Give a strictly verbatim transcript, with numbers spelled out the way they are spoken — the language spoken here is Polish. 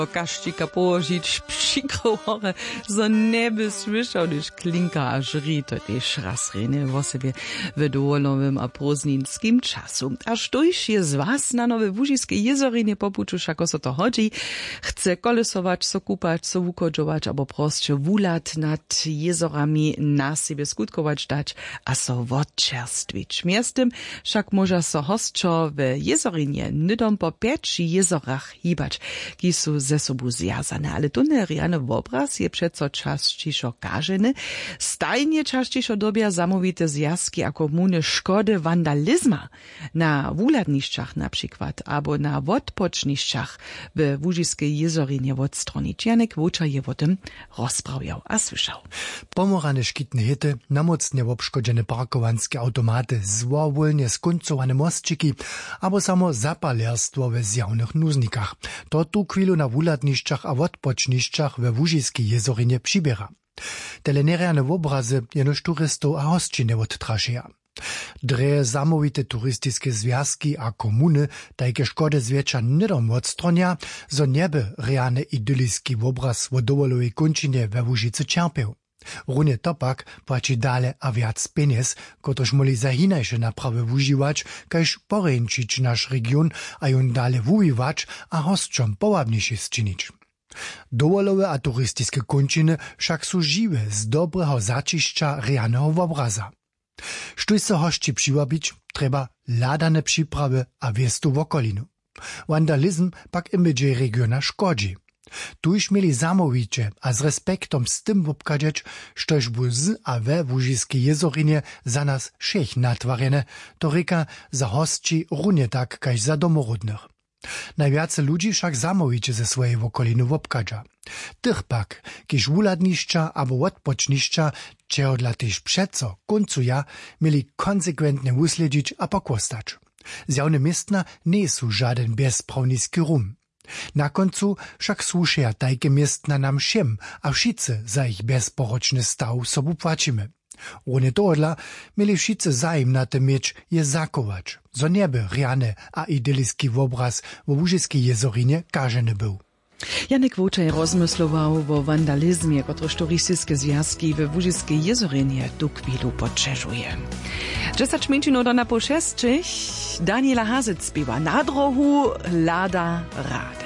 Kaščika połožić przykrohore, zo nie by słyszał, gdyż klinka aż ri, to też raz rene w sobie w dowolowym a pozninskim czasu. Aż toż je z was na nowe Łużiskie jezorinie popuczusz, ako so to chodzi, chce kolesować, so kupać, so wukodżować, albo prosto wulat nad jezorami na siebie skutkować dać, a so wodczerstwić. Miastem wszak może so hostczo w jezorinie nydom po pięć jezorach hibać, ki su ze sobą związane, ale to neriany obraz je przeco częściej każeny, stajnie częściej dobia zamówite związki a komuny szkody wandalizma na wuladniszczach na przykład, albo na wodpoczniszczach w Łużyskiej jezorinie odstronić. Janek Wucza je o tym rozprawiał a słyszał. Pomorane szkitne hity, namocnie obszkodzene parkowanskie automaty, złowolnie skuncowane mostczyki, albo samo zapalerstwo w zjawnych nuznikach. To tu chwilu na wuladniszczach a wodpoczniszczach we Łużyskiej jezorinie przybiera. Tele neriane obrazy jenoż turystów a hostčiny odtrašeja. Dre zamówite turystyczne związki a komuny tajke szkody zwiecza nydom odstronia, zo nieby reane idyliski obraz w dowolowej kończynie we Łużycy cierpiał. Runie topak płaci dale a wiac pieniędzy, kotoż moli za hinajsze naprawy używać, kajż poręczyć nasz region, a ją dale wujiwać, a hostczom połabniejsze zczynić. Dowolowe a turystyczne kończyny wszak są żywe z dobrego zaciszcza reanego obraza. Sztuj se hości przywabić, trzeba ladane przyprawy a wiestu w okolinu. Vandalizm pak imidże regiona szkodzi. Tuż mieli zamowicie a z respektom z tym wobkadzać, štož bu z a we Łużyskiej jezorinie za nas všech natwarjene, to reka za hostči runie tak kaž za domorodnych. Najwiace ludzi však zamowicie ze swojej okoliny wobkadza. Tych pak, kiż wuladniszcza albo odpoczniszcza, czego dla tyż przeco koncuja, mieli konsekwentnie usledzić a pokostać. Zjawne miestna nie są żaden bezprawniski rum. Na koncu však słušeja tajke miestna nam všem, a wszyscy za ich bezporoczny staw sobu płacimy. One tohodla mieli wszyscy zajem na tym mieć je zakować, zo nieby reane a idyliski obraz w Łużyskiej jezorinie każeny był. Janek Wuczaj rozmyslował o wandalizmie, kotryż turystyczne związki w Łużyskiej jezorinie tu chwilu podczerżuje. Dziesięć minut do na po sześć, Daniela Hazyc śpiewa na drohu Lada Rad.